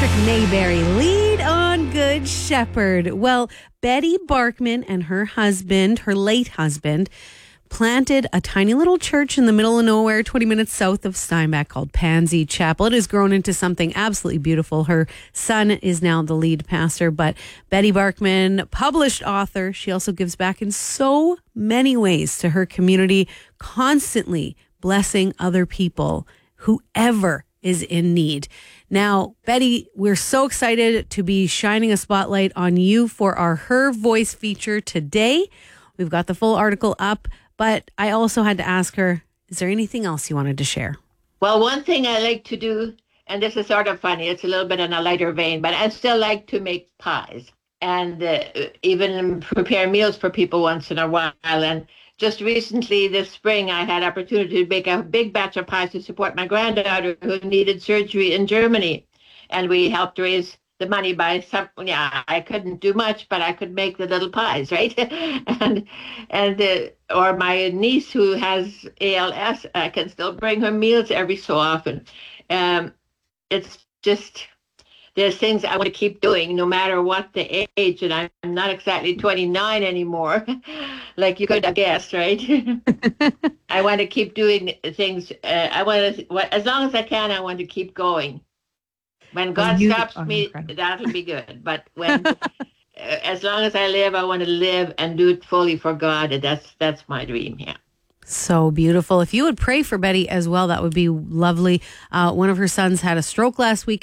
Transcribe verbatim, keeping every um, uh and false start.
Patrick Mayberry, lead on Good Shepherd. Well, Betty Barkman and her husband, her late husband, planted a tiny little church in the middle of nowhere, twenty minutes south of Steinbach, called Pansy Chapel. It has grown into something absolutely beautiful. Her son is now the lead pastor, but Betty Barkman, published author, she also gives back in so many ways to her community, constantly blessing other people, whoever is in need. Now, Betty, we're so excited to be shining a spotlight on you for our Her Voice feature today. We've got the full article up, but I also had to ask her, is there anything else you wanted to share? Well, one thing I like to do, and this is sort of funny, it's a little bit in a lighter vein, but I still like to make pies and uh, even prepare meals for people once in a while. And just recently this spring, I had opportunity to make a big batch of pies to support my granddaughter who needed surgery in Germany. And we helped raise the money by some, yeah, I couldn't do much, but I could make the little pies, right? and, and, uh, or my niece who has A L S, I can still bring her meals every so often. Um, it's just, there's things I want to keep doing no matter what the age, and I'm not exactly twenty-nine anymore, like you could have guessed, right? I want to keep doing things. Uh, I want to, as long as I can, I want to keep going. When God you stops me, incredible. That'll be good. But when, as long as I live, I want to live and do it fully for God, and that's that's my dream. Yeah. So beautiful. If you would pray for Betty as well, that would be lovely. Uh, one of her sons had a stroke last week.